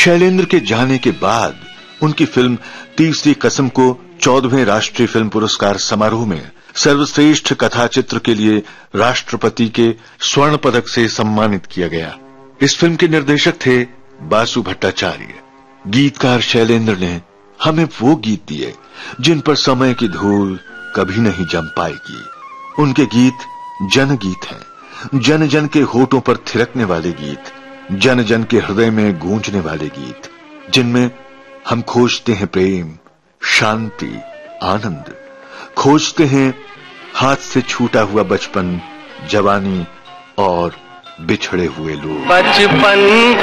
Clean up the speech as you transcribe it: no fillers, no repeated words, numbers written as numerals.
शैलेंद्र के जाने के बाद उनकी फिल्म तीसरी कसम को 14वें राष्ट्रीय फिल्म पुरस्कार समारोह में सर्वश्रेष्ठ कथाचित्र के लिए राष्ट्रपति के स्वर्ण पदक से सम्मानित किया गया। इस फिल्म के निर्देशक थे बासु भट्टाचार्य। गीतकार शैलेंद्र ने हमें वो गीत दिए जिन पर समय की धूल कभी नहीं जम पाएगी। उनके गीत जनगीत हैं, जन जन के होठों पर थिरकने वाले गीत, जन जन के हृदय में गूंजने वाले गीत, जिनमें हम खोजते हैं प्रेम, शांति, आनंद, खोजते हैं हाथ से छूटा हुआ बचपन, जवानी और बिछड़े हुए लोग। बचपन